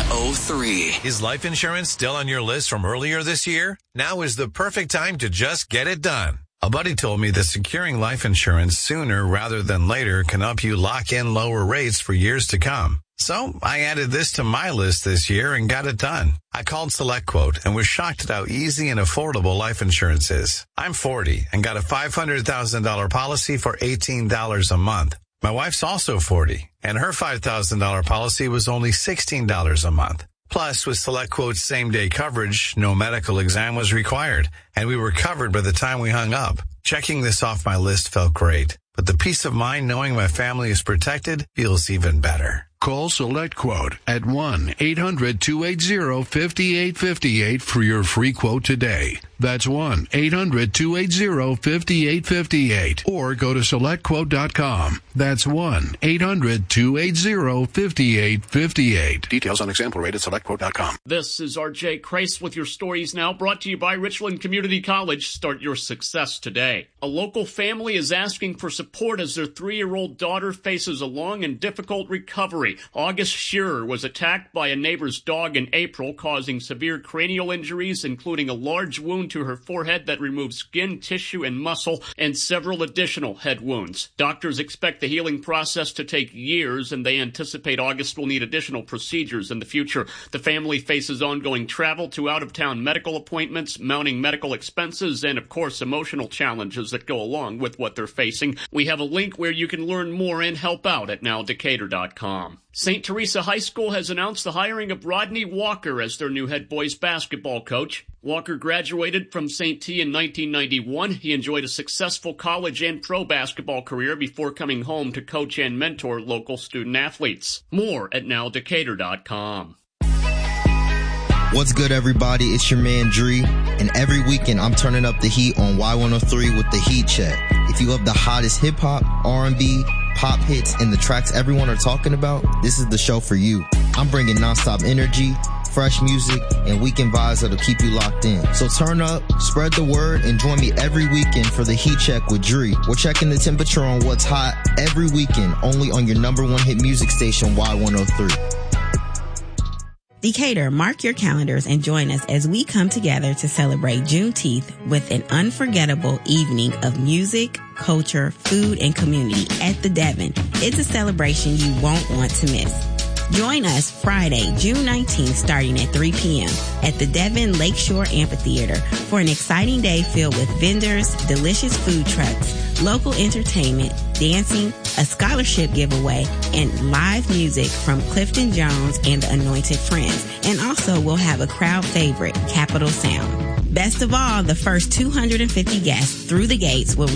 103. Is life insurance still on your list from earlier this year? Now is the perfect time to just get it done. A buddy told me that securing life insurance sooner rather than later can help you lock in lower rates for years to come. So I added this to my list this year and got it done. I called SelectQuote and was shocked at how easy and affordable life insurance is. I'm 40 and got a $500,000 policy for $18 a month. My wife's also 40, and her $5,000 policy was only $16 a month. Plus, with SelectQuote's same-day coverage, no medical exam was required, and we were covered by the time we hung up. Checking this off my list felt great, but the peace of mind knowing my family is protected feels even better. Call SelectQuote at 1-800-280-5858 for your free quote today. That's 1-800-280-5858. Or go to SelectQuote.com. That's 1-800-280-5858. Details on example rate at SelectQuote.com. This is R.J. Kreis with your stories now, brought to you by Richland Community College. Start your success today. A local family is asking for support as their 3-year-old daughter faces a long and difficult recovery. August Shearer was attacked by a neighbor's dog in April, causing severe cranial injuries, including a large wound to her forehead that removed skin, tissue, and muscle, and several additional head wounds. Doctors expect the healing process to take years, and they anticipate August will need additional procedures in the future. The family faces ongoing travel to out-of-town medical appointments, mounting medical expenses, and, of course, emotional challenges that go along with what they're facing. We have a link where you can learn more and help out at nowdecatur.com. St. Teresa High School has announced the hiring of Rodney Walker as their new head boys basketball coach. Walker graduated from St. T in 1991. He enjoyed a successful college and pro basketball career before coming home to coach and mentor local student athletes. More at nowdecatur.com. What's good, everybody? It's your man, Dree. And every weekend, I'm turning up the heat on Y103 with the Heat Check. If you love the hottest hip-hop, R&B, pop hits, and the tracks everyone are talking about, this is the show for you. I'm bringing nonstop energy, fresh music, and weekend vibes that'll keep you locked in. So turn up, spread the word, and join me every weekend for the Heat Check with Dree. We're checking the temperature on what's hot every weekend, only on your number one hit music station, Y103. Decatur, mark your calendars and join us as we come together to celebrate Juneteenth with an unforgettable evening of music, culture, food, and community at the Devon. It's a celebration you won't want to miss. Join us Friday, June 19th, starting at 3 p.m. at the Devon Lakeshore Amphitheater for an exciting day filled with vendors, delicious food trucks, local entertainment, dancing, a scholarship giveaway, and live music from Clifton Jones and the Anointed Friends. And also we'll have a crowd favorite, Capital Sound. Best of all, the first 250 guests through the gates will